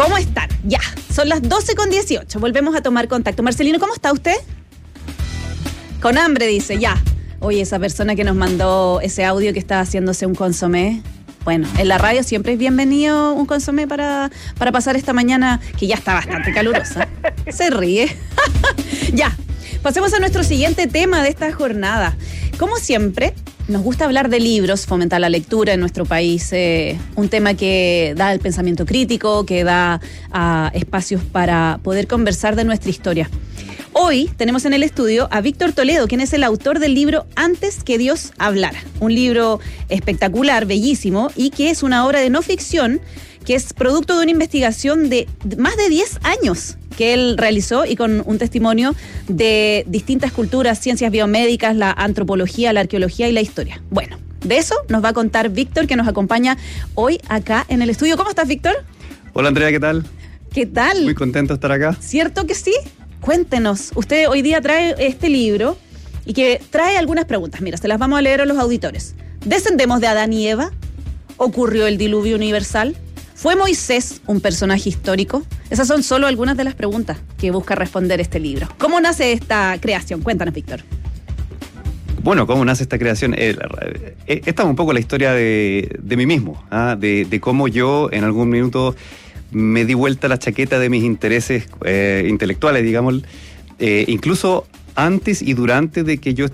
¿Cómo están? Ya, son las 12:18. Volvemos a tomar contacto. Marcelino, ¿cómo está usted? Con hambre, dice, ya. Oye, esa persona que nos mandó ese audio que está haciéndose un consomé. Bueno, en la radio siempre es bienvenido un consomé para pasar esta mañana que ya está bastante calurosa. Se ríe. Ya, pasemos a nuestro siguiente tema de esta jornada. Como siempre, nos gusta hablar de libros, fomentar la lectura en nuestro país, un tema que da el pensamiento crítico, que da espacios para poder conversar de nuestra historia. Hoy tenemos en el estudio a Víctor Toledo, quien es el autor del libro Antes que Dios hablara, un libro espectacular, bellísimo, y que es una obra de no ficción, que es producto de una investigación de más de 10 años que él realizó y con un testimonio de distintas culturas, ciencias biomédicas, la antropología, la arqueología y la historia. Bueno, de eso nos va a contar Víctor, que nos acompaña hoy acá en el estudio. ¿Cómo estás, Víctor? Hola, Andrea, ¿qué tal? ¿Qué tal? Muy contento de estar acá. ¿Cierto que sí? Cuéntenos, usted hoy día trae este libro y que trae algunas preguntas. Mira, se las vamos a leer a los auditores. ¿Descendemos de Adán y Eva? ¿Ocurrió el diluvio universal? ¿Fue Moisés un personaje histórico? Esas son solo algunas de las preguntas que busca responder este libro. ¿Cómo nace esta creación? Cuéntanos, Víctor. Bueno, ¿cómo nace esta creación? Esta es un poco la historia de mí mismo, de cómo yo en algún minuto me di vuelta la chaqueta de mis intereses intelectuales, digamos, incluso antes y durante de que yo